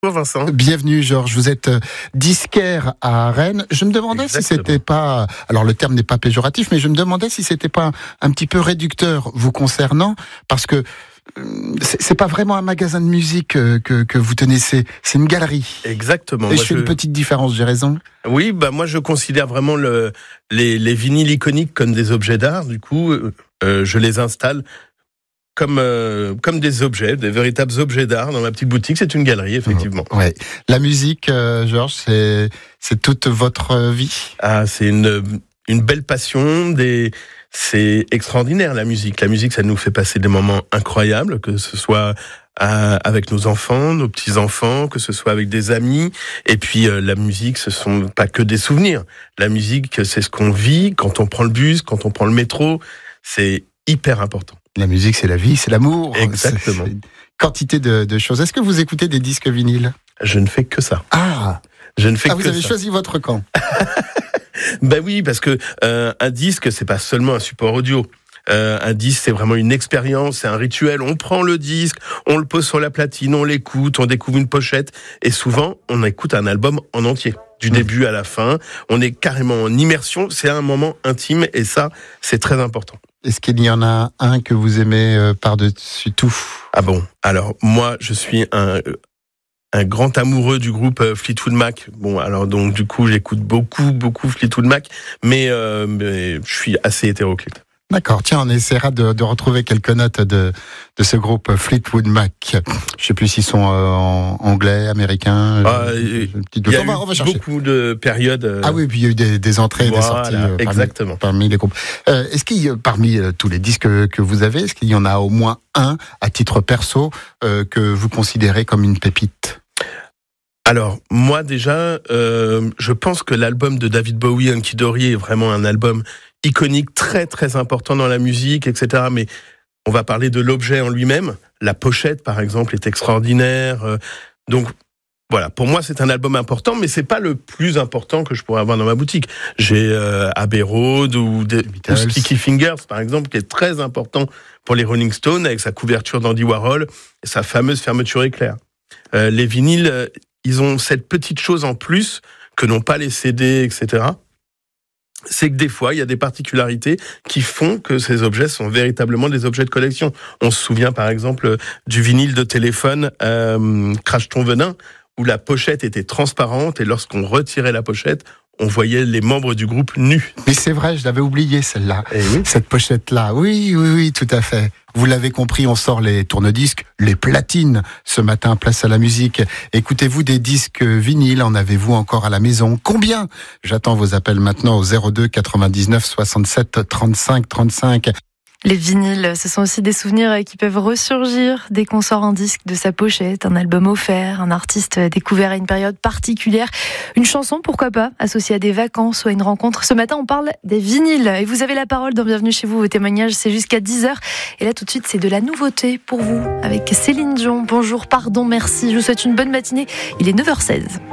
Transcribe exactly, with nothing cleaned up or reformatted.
Vincent. Bienvenue Georges, vous êtes disquaire à Rennes. Je me demandais Exactement. si c'était pas, alors le terme n'est pas péjoratif, mais je me demandais si c'était pas un, un petit peu réducteur vous concernant, parce que c'est, c'est pas vraiment un magasin de musique que, que, que vous tenez, c'est, c'est une galerie. Exactement. Et moi je fais je... une petite différence, j'ai raison? Oui, bah moi je considère vraiment le, les, les vinyles iconiques comme des objets d'art. Du coup, euh, je les installe comme euh, comme des objets, des véritables objets d'art dans ma petite boutique. C'est une galerie, effectivement. Mmh, ouais. La musique, euh, Georges, c'est c'est toute votre vie. Ah, c'est une une belle passion. Des c'est extraordinaire la musique. La musique, ça nous fait passer des moments incroyables, que ce soit à, avec nos enfants, nos petits enfants, que ce soit avec des amis. Et puis euh, la musique, ce sont pas que des souvenirs. La musique, c'est ce qu'on vit quand on prend le bus, quand on prend le métro. C'est hyper important. La musique, c'est la vie, c'est l'amour. Exactement. C'est, c'est quantité de, de choses. Est-ce que vous écoutez des disques vinyles? Je ne fais que ça. Ah, je ne fais ah, que vous avez ça. choisi votre camp. Ben oui, parce que euh, un disque, c'est pas seulement un support audio. Euh, un disque, c'est vraiment une expérience, c'est un rituel. On prend le disque, on le pose sur la platine, on l'écoute, on découvre une pochette, et souvent, on écoute un album en entier, du mmh. début à la fin. On est carrément en immersion. C'est un moment intime, et ça, c'est très important. Est-ce qu'il y en a un que vous aimez euh, par-dessus tout? Ah bon? Alors moi, je suis un un grand amoureux du groupe Fleetwood Mac. Bon, alors donc du coup, j'écoute beaucoup, beaucoup Fleetwood Mac, mais, euh, mais je suis assez hétéroclite. D'accord, tiens, on essaiera de, de retrouver quelques notes de, de ce groupe Fleetwood Mac. Je sais plus s'ils sont euh, en anglais, américains. Ah, il y a on va, on va chercher. Beaucoup de périodes. Euh... Ah oui, puis il y a eu des, des entrées et voilà, des sorties euh, exactement. Parmi, parmi les groupes. Euh, est-ce qu'il y a, parmi euh, tous les disques que, que vous avez, est-ce qu'il y en a au moins un, à titre perso, euh, que vous considérez comme une pépite? Alors, moi déjà, euh, je pense que l'album de David Bowie, Hunky Dory, est vraiment un album iconique, très très important dans la musique, et cetera. Mais on va parler de l'objet en lui-même. La pochette, par exemple, est extraordinaire. Euh, donc voilà, pour moi, c'est un album important, mais c'est pas le plus important que je pourrais avoir dans ma boutique. J'ai euh, Abbey Road ou, des, ou Sticky Fingers, par exemple, qui est très important pour les Rolling Stones, avec sa couverture d'Andy Warhol et sa fameuse fermeture éclair. Euh, les vinyles, euh, ils ont cette petite chose en plus que n'ont pas les C D, et cetera. C'est que des fois, il y a des particularités qui font que ces objets sont véritablement des objets de collection. On se souvient par exemple du vinyle de téléphone euh, Crash ton venin, où la pochette était transparente et lorsqu'on retirait la pochette, on voyait les membres du groupe nus. Mais c'est vrai, je l'avais oublié celle-là, et oui. cette pochette-là. Oui, oui, oui, tout à fait. Vous l'avez compris, on sort les tourne-disques, les platines, ce matin, place à la musique. Écoutez-vous des disques vinyles, en avez-vous encore à la maison? Combien? J'attends vos appels maintenant au zéro deux quatre-vingt-dix-neuf soixante-sept trente-cinq trente-cinq. Les vinyles, ce sont aussi des souvenirs qui peuvent ressurgir dès qu'on sort un disque de sa pochette, un album offert, un artiste découvert à une période particulière, une chanson, pourquoi pas, associée à des vacances ou à une rencontre. Ce matin, on parle des vinyles et vous avez la parole dans Bienvenue chez vous. Vos témoignages, c'est jusqu'à dix heures. Et là, tout de suite, c'est de la nouveauté pour vous avec Céline Dion. Bonjour, pardon, merci. Je vous souhaite une bonne matinée. Il est neuf heures seize.